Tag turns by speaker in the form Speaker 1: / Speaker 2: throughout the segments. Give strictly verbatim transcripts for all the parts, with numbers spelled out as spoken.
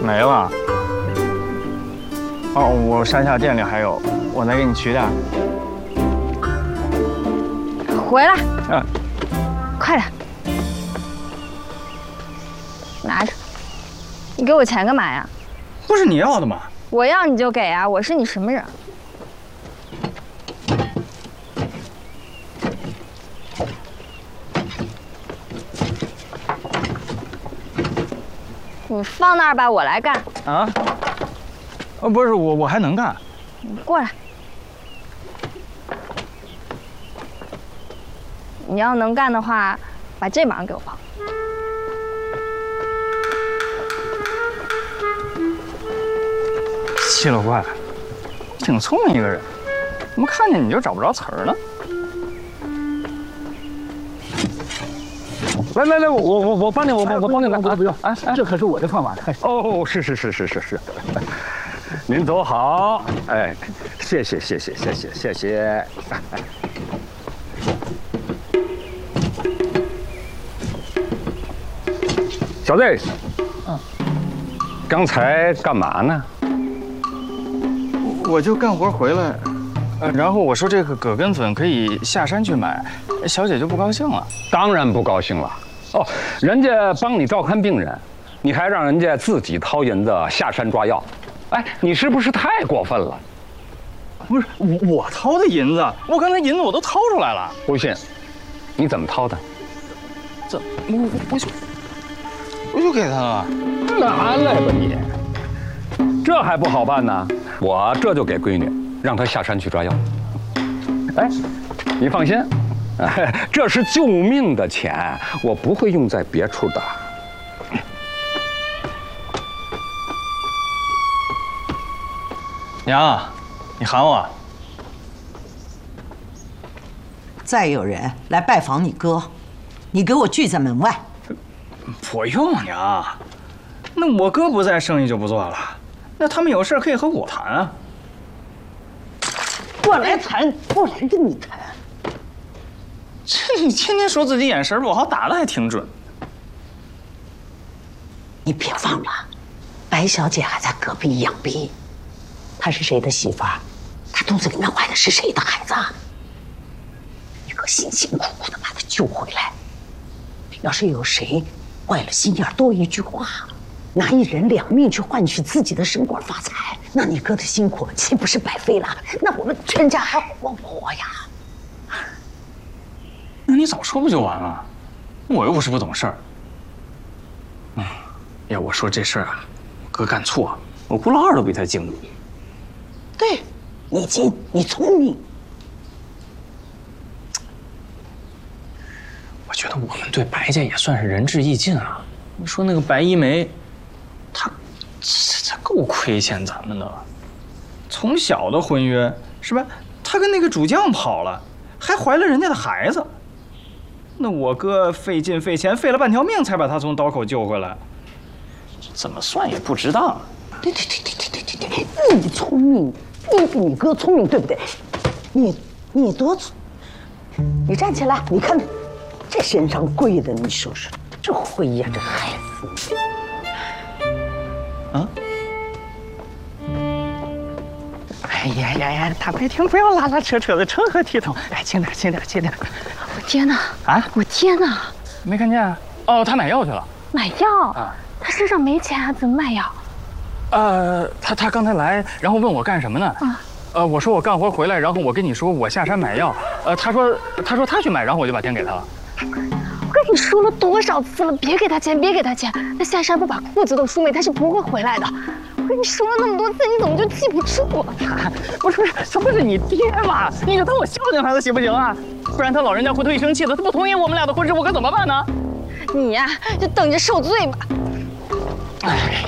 Speaker 1: 没了。哦，我山下店里还有，我再给你取点。
Speaker 2: 回来。
Speaker 1: 嗯、啊，
Speaker 2: 快点，拿着。你给我钱干嘛呀？
Speaker 1: 不是你要的吗？
Speaker 2: 我要你就给啊！我是你什么人？你放那儿吧，我来干。
Speaker 1: 啊？哦，不是我，我还能干。
Speaker 2: 你过来。你要能干的话，把这忙给我帮。
Speaker 1: 奇了怪了，挺聪明一个人，怎么看见你就找不着词儿呢？来来来，我我我帮你，我我我帮你来，
Speaker 3: 不用，哎哎，这可是我的饭碗。
Speaker 4: 哦，是是是是是是，您走好，哎，谢谢谢谢谢谢谢谢。小子，嗯，刚才干嘛呢？
Speaker 1: 我就干活回来，呃，然后我说这个葛根粉可以下山去买，小姐就不高兴了。
Speaker 4: 当然不高兴了。哦，人家帮你照看病人，你还让人家自己掏银子下山抓药，哎，你是不是太过分了？
Speaker 1: 不是我我掏的银子，我刚才银子我都掏出来了。
Speaker 4: 不信，你怎么掏的？
Speaker 1: 怎我我就我就给他了。
Speaker 4: 拿来吧你，这还不好办呢？我这就给闺女，让她下山去抓药。哎，你放心。这是救命的钱，我不会用在别处的。
Speaker 1: 娘，你喊我。
Speaker 5: 再有人来拜访你哥，你给我拒在门外。
Speaker 1: 不用，娘。那我哥不在，生意就不做了。那他们有事可以和我谈啊。
Speaker 5: 我来谈，我来跟你谈。
Speaker 1: 这你天天说自己眼神不好，打的还挺准。
Speaker 5: 你别忘了，白小姐还在隔壁养病，她是谁的媳妇儿？她肚子里面怀的是谁的孩子？你可辛辛苦苦的把她救回来。要是有谁坏了心眼，多一句话，拿一人两命去换取自己的升官发财，那你哥的辛苦岂不是白费了？那我们全家还活不活呀？
Speaker 1: 那你早说不就完了？我又不是不懂事儿。嗯，要我说这事儿啊，我哥干错，我顾老二都比他精。
Speaker 5: 对，你精，你聪明。
Speaker 1: 我觉得我们对白家也算是仁至义尽啊。你说那个白一梅，她这这够亏欠咱们的。从小的婚约是吧？她跟那个主将跑了，还怀了人家的孩子。那我哥费劲费钱费了半条命才把他从刀口救回来，怎么算也不值当。
Speaker 5: 对对对对对对对对，你聪明，你比你哥聪明，对不对？你你多聪，你站起来，你看这身上跪的，你说说，这灰呀，这孩子。
Speaker 1: 啊？哎呀呀呀！大白天不要拉拉扯扯的，成何体统？哎，轻点，轻点，轻点。
Speaker 2: 我天哪！啊！我天哪！
Speaker 1: 没看见？哦，他买药去了。
Speaker 2: 买药？啊！他身上没钱啊，怎么买药？
Speaker 1: 呃，他他刚才来，然后问我干什么呢？啊。呃，我说我干活回来，然后我跟你说我下山买药。呃，他说他说他去买，然后我就把钱给他了。
Speaker 2: 我跟你说了多少次了，别给他钱，别给他钱。他下山不把裤子都输没，他是不会回来的。我跟你说了那么多次，你怎么就记不住啊？
Speaker 1: 不是不是，这不是你爹吗？你就当我孝敬孩子行不行啊？不然他老人家回头一生气的，他不同意我们俩的婚事，我可怎么办呢？
Speaker 2: 你呀、啊，就等着受罪吧。
Speaker 1: 哎，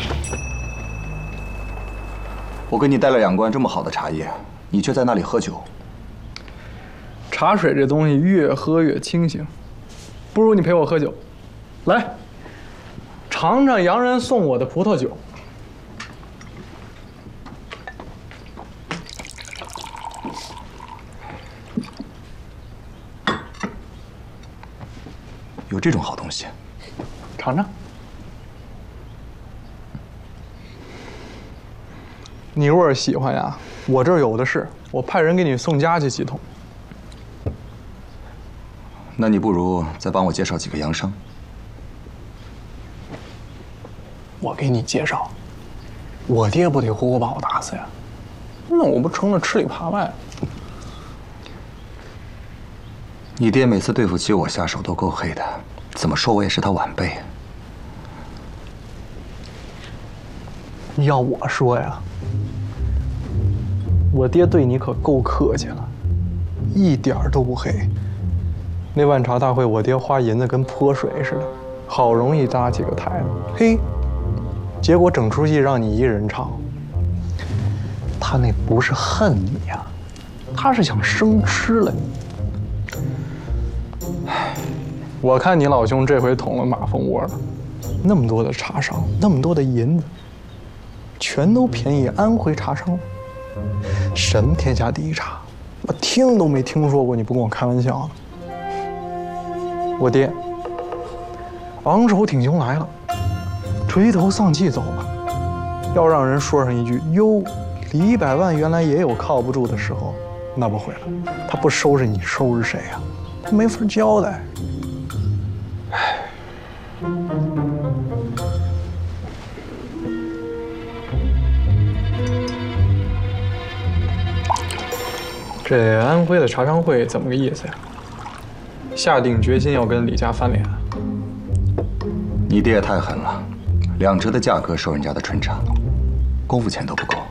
Speaker 6: 我给你带了两罐这么好的茶叶，你却在那里喝酒。
Speaker 3: 茶水这东西越喝越清醒，不如你陪我喝酒，来，尝尝洋人送我的葡萄酒。
Speaker 6: 有这种好东西，
Speaker 3: 尝尝。 你若是喜欢呀，我这儿有的是，我派人给你送家去几桶。
Speaker 6: 那你不如再帮我介绍几个洋商。
Speaker 3: 我给你介绍，我爹不得活活把我打死呀？那我不成了吃里扒外？
Speaker 6: 你爹每次对付起我下手都够黑的，怎么说我也是他晚辈。
Speaker 3: 要我说呀，我爹对你可够客气了，一点儿都不黑。那万茶大会，我爹花银子跟泼水似的，好容易搭起个台子，嘿，结果整出戏让你一人唱。他那不是恨你呀，他是想生吃了你。唉，我看你老兄这回捅了马蜂窝了，那么多的茶商，那么多的银子，全都便宜安徽茶商了。什么天下第一茶，我听都没听说过，你不跟我开玩笑呢？我爹昂首挺胸来了，垂头丧气走了。要让人说上一句哟，李百万原来也有靠不住的时候，那不会了。他不收拾你，收拾谁呀？他没法交代。唉，这安徽的茶商会怎么个意思呀？下定决心要跟李家翻脸？
Speaker 6: 你爹也太狠了，两折的价格收人家的春茶，功夫钱都不够。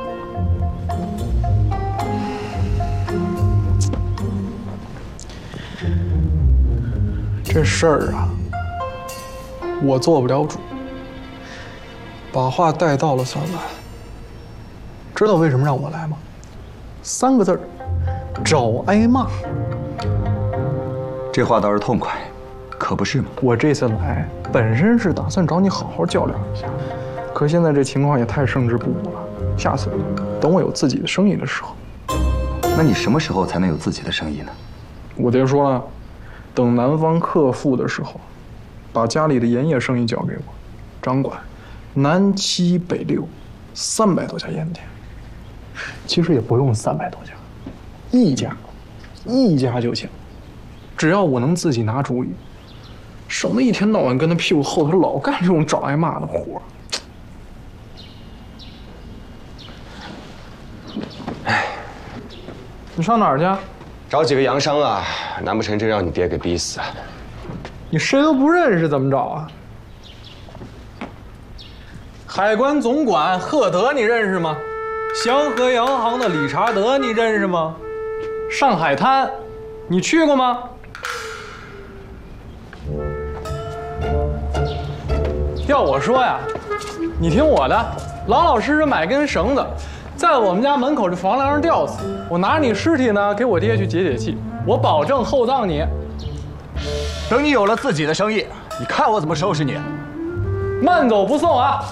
Speaker 3: 这事儿啊，我做不了主，把话带到了算完。知道为什么让我来吗？三个字儿，找挨骂。
Speaker 6: 这话倒是痛快，可不是吗？
Speaker 3: 我这次来本身是打算找你好好较量一下，可现在这情况也太胜之不武了。下次等我有自己的生意的时候。
Speaker 6: 那你什么时候才能有自己的生意呢？
Speaker 3: 我爹说了，等南方克复的时候，把家里的盐业生意交给我，掌管南七北六三百多家盐店。其实也不用三百多家，一家，一家就行。只要我能自己拿主意，省得一天到晚跟他屁股后头老干这种找挨骂的活。哎，你上哪儿去？
Speaker 7: 找几个洋商啊，难不成真让你爹给逼死啊？
Speaker 3: 你谁都不认识，怎么找啊？海关总管赫德你认识吗？祥和洋行的理查德你认识吗？上海滩，你去过吗？要我说呀，你听我的，老老实实买根绳子，在我们家门口这房梁上吊死。我拿你尸体呢，给我爹去解解气，我保证厚葬你。
Speaker 6: 等你有了自己的生意，你看我怎么收拾你！
Speaker 3: 慢走不送啊！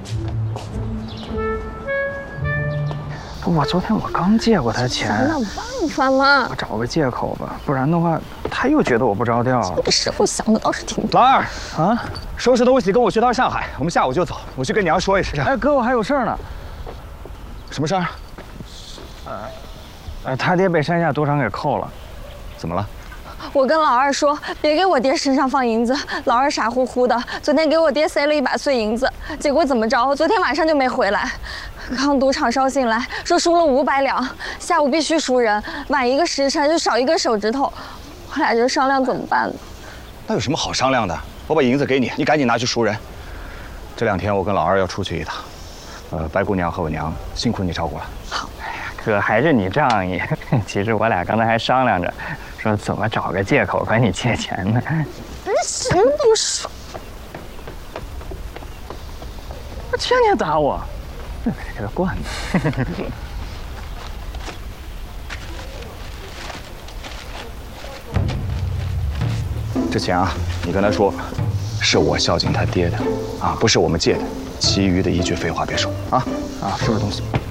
Speaker 1: 我昨天我刚借过他钱，
Speaker 2: 想想办法嘛。
Speaker 1: 我找个借口吧，不然的话他又觉得我不着调。
Speaker 2: 这时候想的倒是挺多。
Speaker 7: 老二啊，收拾东西跟我去趟上海，我们下午就走。我去跟娘说一声。
Speaker 1: 哎，哥，我还有事儿呢。
Speaker 7: 什么事儿？
Speaker 1: 呃，呃，他爹被山下赌场给扣了。
Speaker 7: 怎么了？
Speaker 2: 我跟老二说，别给我爹身上放银子。老二傻乎乎的，昨天给我爹塞了一把碎银子，结果怎么着？昨天晚上就没回来。刚赌场捎信来说输了五百两，下午必须赎人，晚一个时辰就少一根手指头。我俩就商量怎么办呢？
Speaker 7: 那有什么好商量的？我把银子给你，你赶紧拿去赎人。这两天我跟老二要出去一趟，呃，白姑娘和我娘辛苦你照顾了。
Speaker 2: 好。
Speaker 1: 哥，还是你仗义。其实我俩刚才还商量着，说怎么找个借口管你借钱呢。
Speaker 2: 你什么都说。
Speaker 1: 我天天打我，这给他惯的。
Speaker 7: 这钱啊，你跟他说，是我孝敬他爹的，啊，不是我们借的。其余的一句废话别说啊啊！收拾东西。